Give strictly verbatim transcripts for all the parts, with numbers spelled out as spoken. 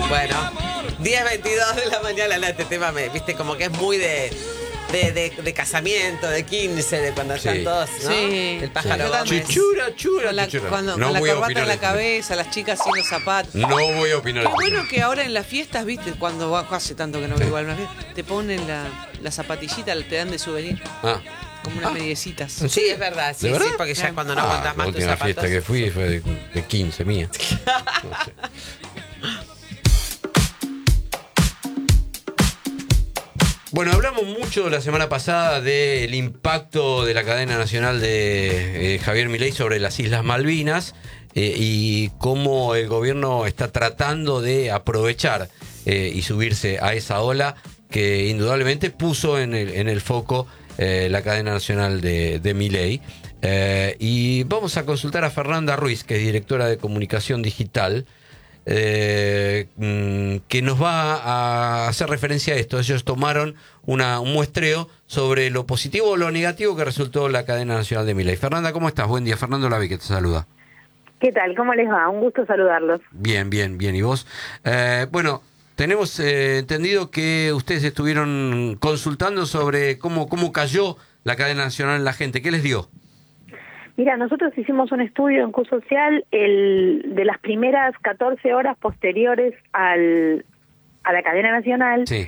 Bueno, diez veintidós de la mañana, no, este tema, me, viste, como que es muy de, de, de, de casamiento, de quince, de cuando están Sí. todos, ¿no? Sí. El pájaro Sí. Gómez. Chichura, chura, Con la, chichura. cuando, No con la voy a corbata opinar en la de este tema. cabeza, las chicas sin los zapatos. No voy a opinar. Qué de este bueno tema. que ahora en las fiestas, viste, cuando va, hace tanto que no Sí. vivo a una fiesta, te ponen la, la zapatillita, te dan de souvenir, Ah. como unas Ah. mediecitas. Sí, es verdad, sí, ¿De verdad? sí, porque ya Claro. cuando no Ah, aguantas la más tus última zapatos. fiesta que fui fue de, de quince mía. No sé. Bueno, hablamos mucho la semana pasada del impacto de la cadena nacional de eh, Javier Milei sobre las Islas Malvinas eh, y cómo el gobierno está tratando de aprovechar eh, y subirse a esa ola que indudablemente puso en el, en el foco eh, la cadena nacional de, de Milei. Eh, y vamos a consultar a Fernanda Ruiz, que es directora de comunicación digital, Eh, que nos va a hacer referencia a esto. Ellos tomaron una, un muestreo sobre lo positivo o lo negativo que resultó la cadena nacional de Milei. Fernanda, ¿cómo estás? Buen día. Fernando Lavi, que te saluda. ¿Qué tal? ¿Cómo les va? Un gusto saludarlos. Bien, bien, bien. ¿Y vos? Eh, bueno, tenemos eh, entendido que ustedes estuvieron consultando sobre cómo, cómo cayó la cadena nacional en la gente. ¿Qué les dio? Mira, nosotros hicimos un estudio en Q Social el, de las primeras catorce horas posteriores al, a la cadena nacional. Sí.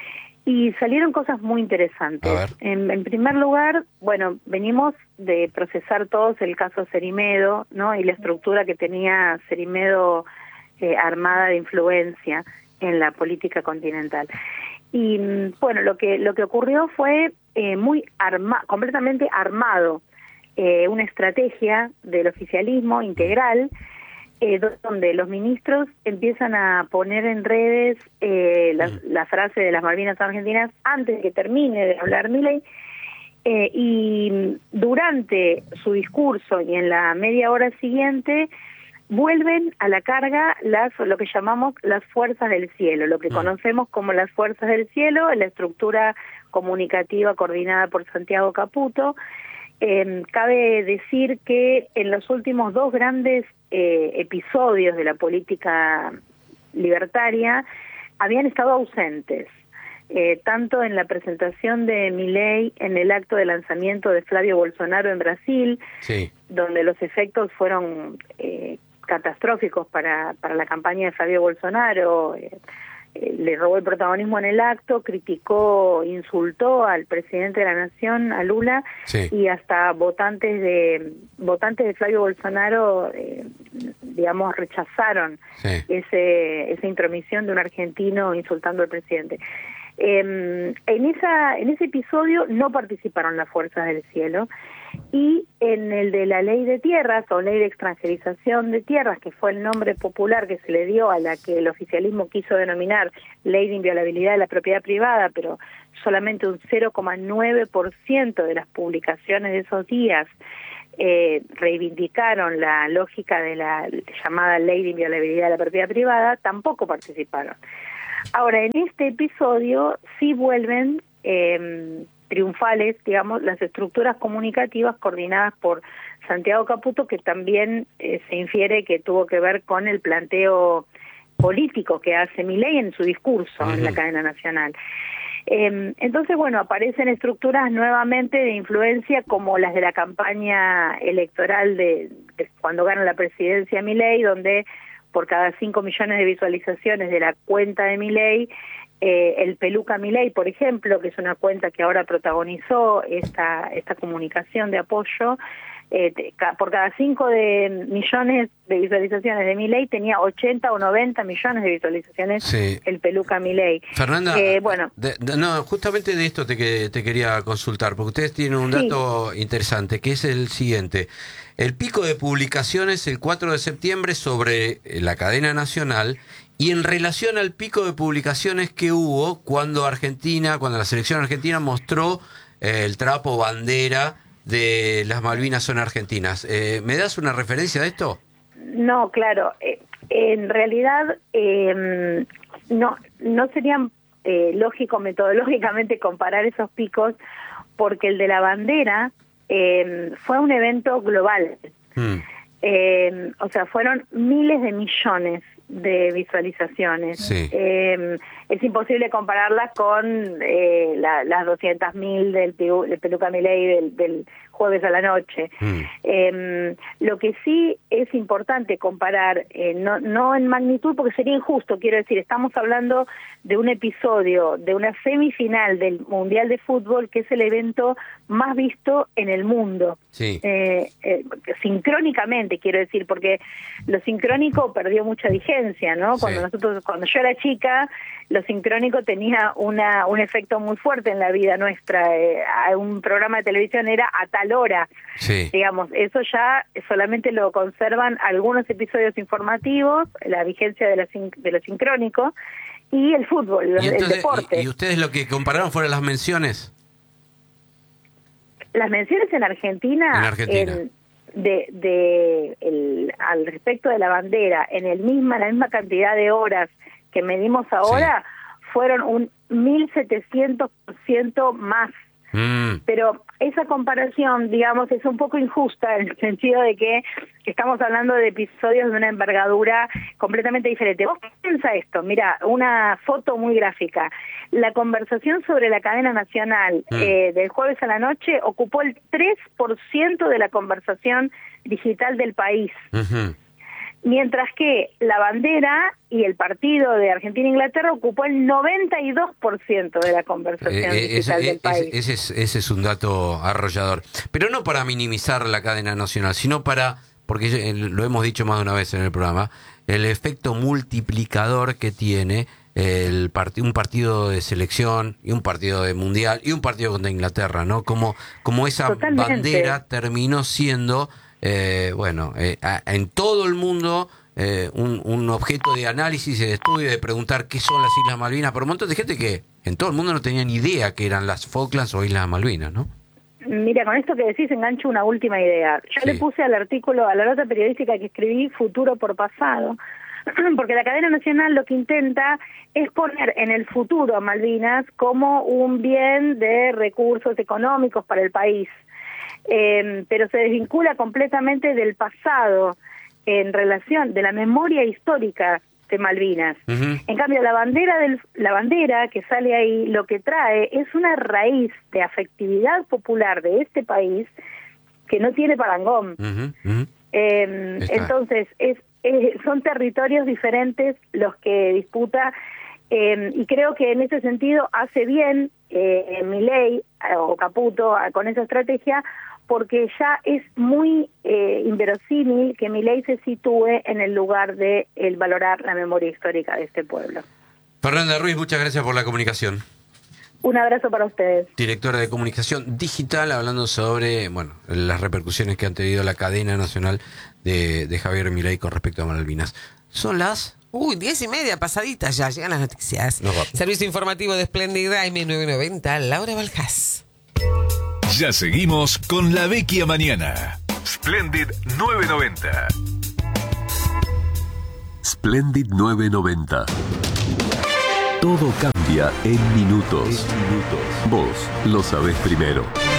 Y salieron cosas muy interesantes. A ver. En, en primer lugar, bueno, venimos de procesar todos el caso Cerimedo, ¿no? Y la estructura que tenía Cerimedo eh, armada de influencia en la política continental. Y bueno, lo que lo que ocurrió fue eh, muy arma, completamente armado, eh, una estrategia del oficialismo integral, Eh, donde los ministros empiezan a poner en redes eh, la, la frase de las Malvinas Argentinas antes de que termine de hablar Milei, eh, y durante su discurso y en la media hora siguiente vuelven a la carga las lo que llamamos las fuerzas del cielo, lo que conocemos como las fuerzas del cielo, la estructura comunicativa coordinada por Santiago Caputo. Eh, cabe decir que en los últimos dos grandes eh, episodios de la política libertaria habían estado ausentes, eh, tanto en la presentación de Milei en el acto de lanzamiento de Flavio Bolsonaro en Brasil, Sí. donde los efectos fueron eh, catastróficos para, para la campaña de Flavio Bolsonaro. eh, le robó el protagonismo en el acto, criticó, insultó al presidente de la Nación, a Lula, Sí. y hasta votantes de votantes de Flavio Bolsonaro, eh, digamos, rechazaron Sí. ese esa intromisión de un argentino insultando al presidente. Eh, en esa en ese episodio no participaron las fuerzas del cielo, y en el de la ley de tierras o ley de extranjerización de tierras, que fue el nombre popular que se le dio a la que el oficialismo quiso denominar ley de inviolabilidad de la propiedad privada, pero solamente un cero coma nueve por ciento de las publicaciones de esos días eh, reivindicaron la lógica de la llamada ley de inviolabilidad de la propiedad privada, tampoco participaron. Ahora, en este episodio sí vuelven eh, triunfales, digamos, las estructuras comunicativas coordinadas por Santiago Caputo, que también eh, se infiere que tuvo que ver con el planteo político que hace Milei en su discurso uh-huh. en la cadena nacional. Eh, entonces, bueno, aparecen estructuras nuevamente de influencia como las de la campaña electoral de, de cuando gana la presidencia Milei, donde por cada cinco millones de visualizaciones de la cuenta de Milei, eh, el Peluca Milei, por ejemplo, que es una cuenta que ahora protagonizó esta esta comunicación de apoyo, eh, te, ca, por cada cinco de millones de visualizaciones de Milei tenía ochenta o noventa millones de visualizaciones Sí. el Peluca Milei. Fernanda, eh, bueno, de, de, no, justamente de esto te, que, te quería consultar, porque ustedes tienen un dato sí. interesante, que es el siguiente. El pico de publicaciones el cuatro de septiembre sobre la cadena nacional, y en relación al pico de publicaciones que hubo cuando Argentina, cuando la selección argentina mostró eh, el trapo bandera de las Malvinas son argentinas. Eh, ¿Me das una referencia de esto? No, claro. Eh, en realidad eh, no, no sería eh, lógico metodológicamente comparar esos picos, porque el de la bandera eh, fue un evento global. Hmm. Eh, o sea, fueron miles de millones de visualizaciones. Sí. Eh, es imposible compararlas con eh, la, las doscientas mil del, del Peluca Milei del, del jueves a la noche. Mm. Eh, lo que sí es importante comparar, eh, no, no en magnitud, porque sería injusto, quiero decir, estamos hablando de un episodio, de una semifinal del Mundial de Fútbol, que es el evento más visto en el mundo. Sí. Eh, eh, sincrónicamente, quiero decir, porque lo sincrónico perdió mucha vigencia, ¿no? Cuando Sí. nosotros, cuando yo era chica, lo sincrónico tenía una un efecto muy fuerte en la vida nuestra. Eh, un programa de televisión era a tal hora, Sí. digamos, eso ya solamente lo conservan algunos episodios informativos, la vigencia de, la, de lo sincrónico, y el fútbol, Y el entonces, deporte. y, y ustedes lo que compararon fueron las menciones. Las menciones en Argentina, En Argentina. en- de, de el, al respecto de la bandera, en el misma la misma cantidad de horas que medimos ahora, fueron un mil setecientos por ciento más. Mm. Pero esa comparación, digamos, es un poco injusta en el sentido de que estamos hablando de episodios de una envergadura completamente diferente. Vos piensa esto, mira, una foto muy gráfica. La conversación sobre la cadena nacional Mm. eh, del jueves a la noche ocupó el tres por ciento de la conversación digital del país. Ujú. Mientras que la bandera y el partido de Argentina-Inglaterra ocupó el noventa y dos por ciento de la conversación Eh, eh, digital ese, del país. ese- ese es, ese es un dato arrollador. Pero no para minimizar la cadena nacional, sino para, porque eh, lo hemos dicho más de una vez en el programa, el efecto multiplicador que tiene el part- un partido de selección y un partido de mundial y un partido contra Inglaterra, ¿no? Como, como esa Totalmente. bandera terminó siendo, eh, bueno, eh, a- en todo el mundo... Eh, un, un objeto de análisis y de estudio, de preguntar qué son las Islas Malvinas, por un montón de gente que en todo el mundo no tenía ni idea que eran las Falklands o Islas Malvinas, ¿no? Mira, con esto que decís engancho una última idea. Yo Sí. le puse al artículo, a la nota periodística que escribí, futuro por pasado, porque la cadena nacional lo que intenta es poner en el futuro a Malvinas como un bien de recursos económicos para el país, eh, pero se desvincula completamente del pasado en relación de la memoria histórica de Malvinas. Ujú. En cambio, la bandera del, la bandera que sale ahí lo que trae es una raíz de afectividad popular de este país que no tiene parangón. Ujú, ujú. Eh, Está. entonces, es, es- son territorios diferentes los que disputa, eh, y creo que en ese sentido hace bien eh, Milei eh, o Caputo eh, con esa estrategia, porque ya es muy eh, inverosímil que Milei se sitúe en el lugar de el valorar la memoria histórica de este pueblo. Fernanda Ruiz, muchas gracias por la comunicación. Un abrazo para ustedes. Directora de Comunicación Digital, hablando sobre, bueno, las repercusiones que han tenido la cadena nacional de, de Javier Milei con respecto a Malvinas. Son las... Uy, diez y media, pasaditas ya, llegan las noticias. Nos vamos. Servicio informativo de Splendid M nueve noventa, Laura Valjas. Ya seguimos con La Vecchia Mañana. Splendid nueve noventa. Splendid nueve noventa. Todo cambia en minutos. Vos lo sabés primero.